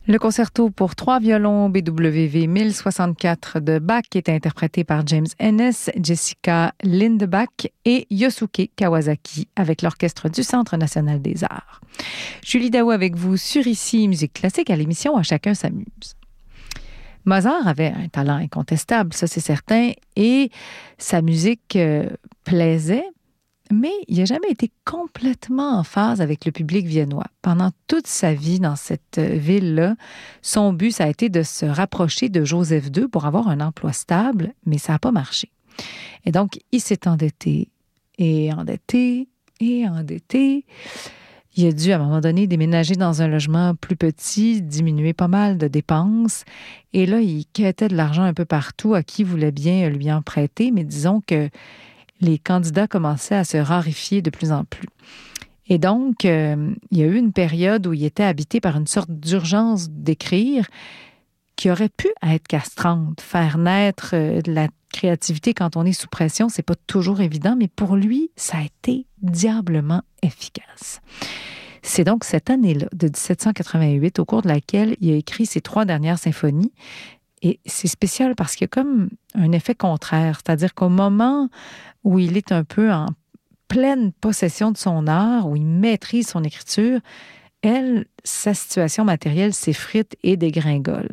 Le concerto pour 3 violons BWV 1064 de Bach est interprété par James Ennis, Jessica Lindebach et Yosuke Kawasaki avec l'Orchestre du Centre national des arts. Julie Daou avec vous sur Ici Musique classique à l'émission À chacun s'amuse. Mozart avait un talent incontestable, ça c'est certain, et sa musique plaisait, mais il n'a jamais été complètement en phase avec le public viennois. Pendant toute sa vie dans cette ville-là, son but, ça a été de se rapprocher de Joseph II pour avoir un emploi stable, mais ça n'a pas marché. Et donc, il s'est endetté, et endetté, et endetté. Il a dû, à un moment donné, déménager dans un logement plus petit, diminuer pas mal de dépenses. Et là, il quêtait de l'argent un peu partout à qui voulait bien lui en prêter, mais disons que les candidats commençaient à se raréfier de plus en plus. Et donc, il y a eu une période où il était habité par une sorte d'urgence d'écrire qui aurait pu être castrante. Faire naître de la créativité quand on est sous pression, c'est pas toujours évident, mais pour lui, ça a été diablement efficace. C'est donc cette année-là, de 1788, au cours de laquelle il a écrit ses 3 dernières symphonies. Et c'est spécial parce qu'il y a comme un effet contraire, c'est-à-dire qu'au moment où il est un peu en pleine possession de son art, où il maîtrise son écriture, sa situation matérielle s'effrite et dégringole.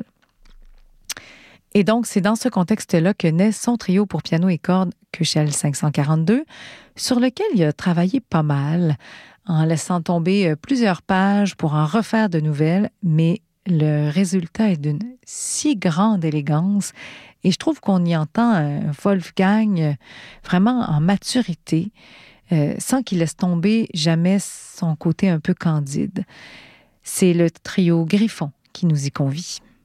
Et donc, c'est dans ce contexte-là que naît son trio pour piano et cordes Köchel 542, sur lequel il a travaillé pas mal, en laissant tomber plusieurs pages pour en refaire de nouvelles, mais le résultat est d'une si grande élégance et je trouve qu'on y entend un Wolfgang vraiment en maturité, sans qu'il laisse tomber jamais son côté un peu candide. C'est le trio Griffon qui nous y convie.